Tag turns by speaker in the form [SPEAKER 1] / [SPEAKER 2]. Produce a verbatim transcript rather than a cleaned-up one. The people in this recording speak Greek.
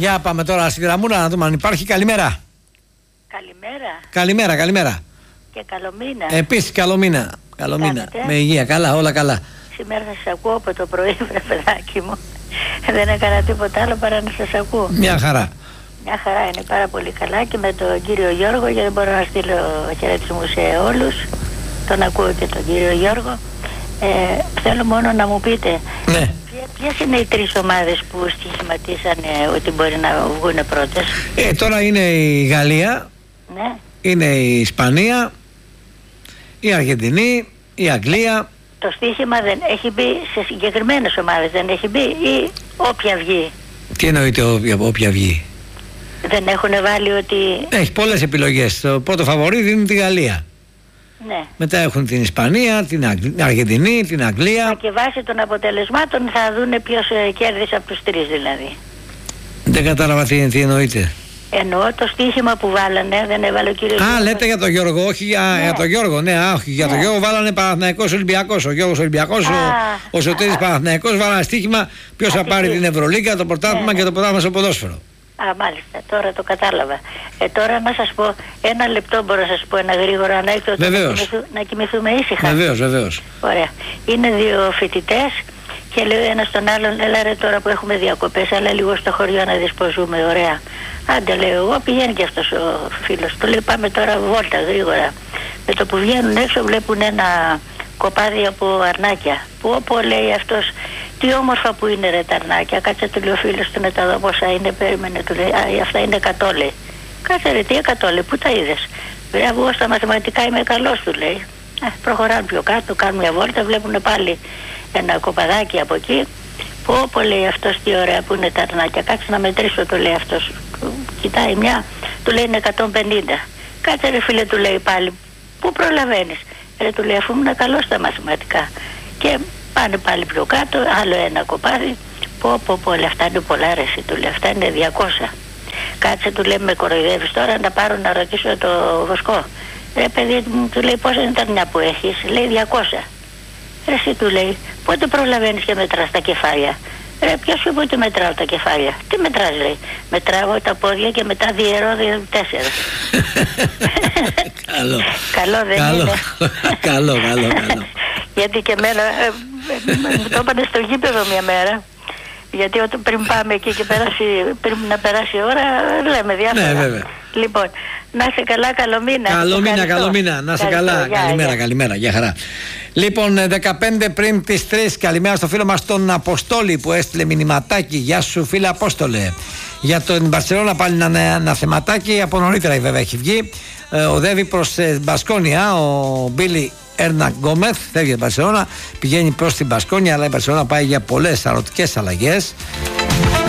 [SPEAKER 1] Για πάμε τώρα στη γραμμούρα να δούμε αν υπάρχει. Καλημέρα.
[SPEAKER 2] Καλημέρα.
[SPEAKER 1] Καλημέρα, καλημέρα.
[SPEAKER 2] Και καλό μήνα.
[SPEAKER 1] Επίσης καλό μήνα. Καλό μήνα. Με υγεία, καλά, όλα καλά.
[SPEAKER 2] Σήμερα θα σας ακούω από το πρωί, βρε παιδάκι μου. Δεν έκανα τίποτα άλλο παρά να σας ακούω.
[SPEAKER 1] Μια χαρά.
[SPEAKER 2] Μια χαρά, είναι πάρα πολύ καλά και με τον κύριο Γιώργο, γιατί μπορώ να στείλω χαιρετισμούς σε όλους. Τον ακούω και τον κύριο Γιώργο. Ε, θέλω μόνο να μου πείτε,
[SPEAKER 1] ναι.
[SPEAKER 2] ποιες είναι οι τρεις ομάδες που στοιχηματίσανε ότι μπορεί να βγουν πρώτες?
[SPEAKER 1] Ε, τώρα είναι η Γαλλία,
[SPEAKER 2] ναι.
[SPEAKER 1] είναι η Ισπανία, η Αργεντινή, η Αγγλία.
[SPEAKER 2] Το στοίχημα δεν έχει μπει σε συγκεκριμένες ομάδες, δεν έχει μπει, ή όποια βγει?
[SPEAKER 1] Τι εννοείται όποια, όποια βγει?
[SPEAKER 2] Δεν έχουν βάλει ότι...
[SPEAKER 1] Έχει πολλές επιλογές. Το πρώτο φαβορί δίνει τη Γαλλία.
[SPEAKER 2] Ναι.
[SPEAKER 1] Μετά έχουν την Ισπανία, την Αργεντινή, την Αγγλία.
[SPEAKER 2] Μα και βάσει των αποτελεσμάτων θα δούνε ποιος ε, κέρδισε από τους τρεις δηλαδή.
[SPEAKER 1] Δεν κατάλαβα τι, τι εννοείται.
[SPEAKER 2] Εννοώ το στοίχημα που βάλανε, δεν έβαλε ο κύριος...
[SPEAKER 1] Α,
[SPEAKER 2] Γιώργος.
[SPEAKER 1] λέτε για τον Γιώργο, όχι για, ναι. για τον Γιώργο, ναι, α, όχι για ναι. τον Γιώργο βάλανε Παναθηναϊκός Ολυμπιακός. Ο Γιώργος Ολυμπιακός, ο, ο Σωτήρης Παναθηναϊκός βάλανε στοίχημα ποιος θα πάρει την Ευρωλίγκα, το πρωτάθλημα ναι, ναι. και το πρωτάθλημα στο ποδόσφαιρο.
[SPEAKER 2] Α, μάλιστα, τώρα το κατάλαβα. Ε, τώρα να σας πω, ένα λεπτό μπορώ να σας πω ένα γρήγορο ανέκδοτο να, κοιμηθού, να κοιμηθούμε ήσυχα.
[SPEAKER 1] Βεβαίως, βεβαίως.
[SPEAKER 2] Ωραία. Είναι δύο φοιτητές και λέει ένας τον άλλον, έλα ρε τώρα που έχουμε διακοπές, αλλά λίγο στο χωριό να δεις πως ζούμε, ωραία. Άντε λέω εγώ, πηγαίνει και αυτός ο φίλος του, λέει πάμε τώρα βόλτα γρήγορα. Με το που βγαίνουν έξω βλέπουν ένα κοπάδι από αρνάκια. Που όπου λέει αυτός, τι όμορφα που είναι ρε τα αρνάκια. Κάτσε του λέει ο φίλος του να τα δω πόσα είναι, περίμενε του λέει, α, αυτά είναι εκατό λέει. Κάτσε ρε τι εκατό λέει, πού τα είδες? Βέβαια εγώ στα μαθηματικά είμαι καλός του λέει. Ε, προχωράνε πιο κάτω, κάνουν μια βόλτα, βλέπουν πάλι ένα κοπαδάκι από εκεί. Που όπου λέει αυτός τι ωραία που είναι τα αρνάκια. Κάτσε να μετρήσω του λέει αυτός. Κοιτάει μια, του λέει είναι εκατόν πενήντα. Κάτσε ρε φίλε του λέει πάλι, πού προλαβαίνεις? Ρε του λέει αφού ήμουν καλός στα μαθηματικά. Και πάνε πάλι πιο κάτω, άλλο ένα κοπάδι. Πω πω πω, όλα αυτά είναι πολλά ρε εσύ, του λέει, αυτά είναι διακόσια. Κάτσε του λέει, με κοροϊδεύεις τώρα, να πάρω να ρωτήσω το Βοσκό. Ρε παιδί μου, του λέει, πόσα είναι τα αρνιά που έχεις? Λέει διακόσια. Ρε εσύ του λέει, πότε προλαβαίνεις και μετράς τα κεφάλια? Ρε ποιος σου είπε ότι μετράω τα κεφάλια? Τι μετράς λέει? Μετράω τα πόδια και μετά διαιρώ τέσσερα.
[SPEAKER 1] Καλό.
[SPEAKER 2] Καλό δεν
[SPEAKER 1] καλό.
[SPEAKER 2] είναι?
[SPEAKER 1] Καλό, καλό, καλό.
[SPEAKER 2] Γιατί και εμένα ε, ε, μου το έπανε στο γήπεδο μια μέρα. Γιατί όταν πριν πάμε εκεί και περάσει, πριν να περάσει η ώρα, λέμε διάφορα.
[SPEAKER 1] Ναι, βέβαια.
[SPEAKER 2] Λοιπόν, να είσαι καλά, καλό μήνα.
[SPEAKER 1] Καλό μήνα, καλό μήνα. Να είσαι καλά.
[SPEAKER 2] Γεια,
[SPEAKER 1] καλημέρα,
[SPEAKER 2] γεια.
[SPEAKER 1] καλημέρα. Γεια χαρά. Λοιπόν, δεκαπέντε πριν τις τρεις, καλημέρα στο φίλο μας τον Αποστόλη που έστειλε μηνυματάκι. Γεια σου, φίλε Απόστολε. Για τον Μπαρσελόνα πάλι ένα, ένα θεματάκι. Από νωρίτερα βέβαια έχει βγει. Ε, οδεύει προς ε, Μπασκόνια ο Μπίλι Έρνα Γκόμεθ. Φεύγει η Μπαρσελόνα, πηγαίνει προς την Μπασκόνια, αλλά η Μπαρσελόνα πάει για πολλές αρωτικές αλλαγές.